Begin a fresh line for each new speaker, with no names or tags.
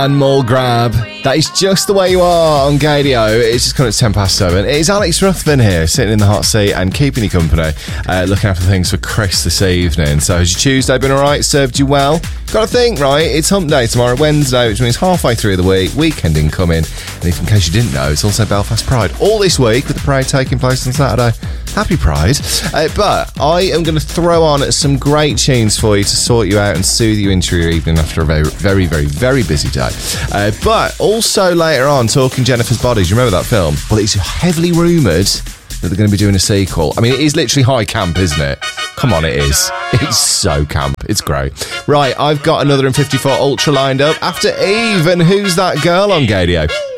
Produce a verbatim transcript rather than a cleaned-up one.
And more grab. That is just the way you are on Gadio. It's just kind of ten past seven. It's Alex Ruthven here, sitting in the hot seat and keeping you company, uh, looking after things for Chris this evening. So has your Tuesday been alright? Served you well? Got to think, right? It's hump day tomorrow, Wednesday, which means halfway through the week, weekend incoming. And if in case you didn't know, it's also Belfast Pride. All this week with the parade taking place on Saturday. Happy Pride. Uh, but I am going to throw on some great tunes for you to sort you out and soothe you into your evening after a very, very, very, very busy day. Uh, but also later on, talking Jennifer's Bodies. You remember that film? Well, it's heavily rumoured that they're going to be doing a sequel. I mean, it is literally high camp, isn't it? Come on, it is. It's so camp. It's great. Right, I've got another M fifty-four Ultra lined up after Eve. And who's that girl on Gadio?